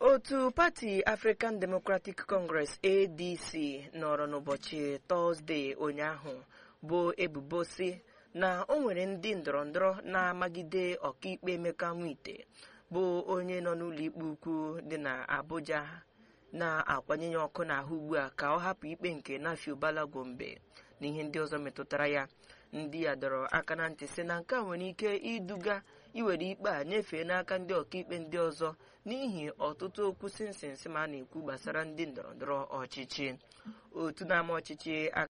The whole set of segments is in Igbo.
Otu pati African Democratic Congress ADC nọrọ n'ụbọchị Tọzdee ụnyaahụ bụ ebubo si na o nwere ndị ndọrọndọrọ na-amagide ọkaikpe Emeka Nwite bụ onye nọ n'ụlọikpe ukwu dị na Abuja na-akwanye ya ọkụ n'ahụ ugbu a ka ọ hapụ ikpe nke Nafi Ubala Gombe na ihe ndị ọzọ metụtara ya. Ndị a dọrọ aka na ntị sị na nke a nwere ike iduga iwere ikpe a nyefee n'aka ndị ọkaikpe ndị ọzọ n'ihi ọtụtụ okwu sinsins ma a na-ekwu gbasara ndị ndọrọndọrọ ọchịchị. Otu na-ama ọchịchị aka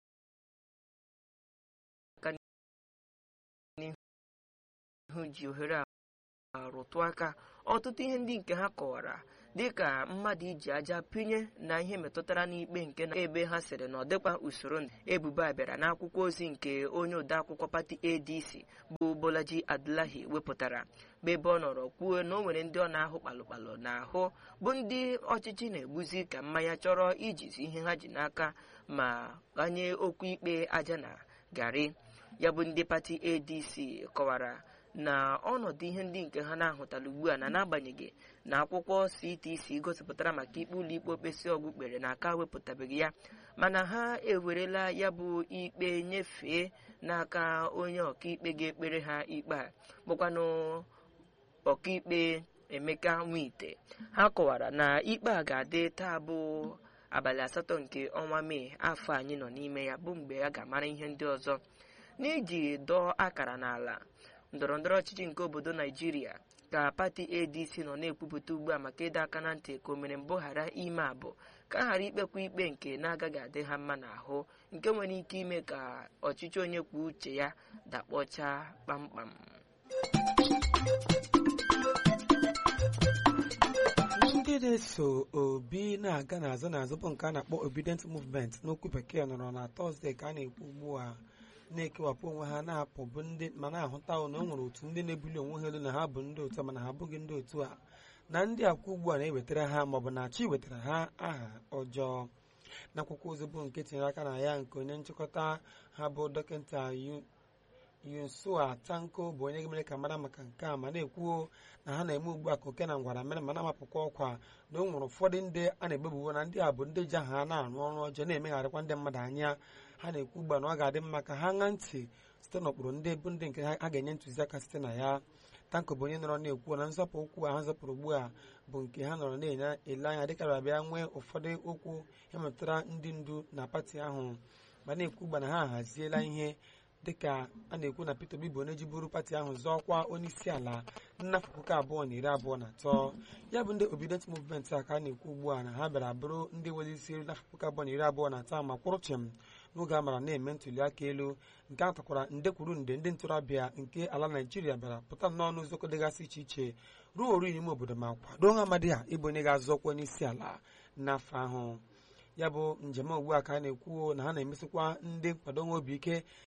n'ihu ji ohere a rụtụ aka ọtụtụ ihe ndị nke ha kọwara dịka mmadụ iji aja pinye na ihe metụtara n'ikpe nke na ebe ha sịrị na ọ dịkwa usoro. Ebubo a bịara n'akwụkwọ ozi nke onye odeakwụkwọ pati ADC bụ Bolaji Abdullahi wepụtara bụ ebe ọ nọrọ kwuo na o nwere ndị ọ na-ahụ kpalụkpalụ n'ahụ bụ ndị ọchịchị na-egbuzi ka mmanya chọrọ ijizi ihe ha ji n'aka ma ganye okwu ikpe aja na garị. Ya bụ ndị pati ADC kọwara na ọnọdụ ihe ndị nke ha na-ahụtala ugbu a na n'agbanyeghị na akwụkwọ CTC gosipụtara maka ikpe ụlọikpe okpesi ọgụ kpere na aka wepụtabeghị ya, mana ha ewerela ya bụ ikpe nyefee n'aka onye ọkaikpe ga-ekpere ha ikpe a bụkwanụ ọkaikpe Emeka Nwite. Ha kọwara na ikpe a ga-adị taa bụ abalị 8 nke ọnwa Mee afọ anyị nọ n'ime ya, bụ mgbe a ga-amara ihe ndị ọzọ. N'iji dọọ akara n'ala ndọrọndọrọ ọchịchị nke obodo Naijiria ka pati ADC nọ na-ekwupụta ugbu a maka ịdọ aka na ntị ka o mere mbụ ghara ime abụ ka a ghara ikpekwa ikpe nke na-agaghị adị ha mma n'ahụ nke nwere ike ime ka ọchịchị onye kwuo uche ya dakpọchaa kpamkpam. Ndị na-eso Obi na-aga n'azụ bụ nke a na-akpọ Obedient Movement n'okwu bekee nọrọ na Tọzdee ka a na-ekwu ugbu a na-ekewapụ onwe ha na-apụ bụ ndị ma na-ahụta na o nwere otu ndị na-ebuli onwe ha elu na ha bụ ndị otu a mana ha abụghị ndị otu a, na ndị akwa ugbu a na-ewetara ha maọbụ na-achọ iwetara ha aha ọjọọ. N'akwụkwọ ozi bụ nke tinyere aka na ya nke onye nchịkọta ha bụ dọkịta Yunsua Tanko bụ onye mere ka mara maka nke a ma na-ekwuo na ha na-eme ugbu a ka oke na ngwara mere ma na-amapụkwa ọkwa na o nwere ụfọdụ ndị a na-egbebuwo na ndị a bụ ndị ji aha na-arụ ọrụ ọjọọ na-emegharịkwa ndị mmadụ anya. Ha na-ekwu ugbu a na ọ ga-adị mma ka ha ṅaa ntị site n'ụkpụrụ ndị bụ ndị nke ha ga-enye ntụziaka site na ya. Tanko bụ onye nọrọ na-ekwu na nzọpụ okwu a ha zọpụrụ ugbu a bụ nke ha nọrọ na-ele anya dịka bịa nwee ụfọdụ okwu metụtara ndị ndu na pati ahụ ma na-ekwu ugbu a na ha haziela ihe dịka a na-ekwu na Peter Obi bụ onye jiburu pati ahụ zọọkwa onye isi ala n'afọ 2023. Ya bụ ndị Obedient Movement a ka a na-ekwu ugbu a na ha bịara bụrụ ndị nwere isi elu n'afọ 2023 ma kwụrụ chịm n'oge a mara na-eme ntuli aka elu nke a takwara nde kwuru nde ndị ntorobịa nke ala Naijiria bịara pụta n'ọnụ ụzọ dịgasị iche iche ruo oru n'ime obodo ma kwado ha amadi ha ịbụ onye ga-azọkwa onye isi ala n'afọ ahụ. Ya bụ njem ugbu a ka a na-ekwu na ha na-emesikwa ndị nkwado nwa obi ike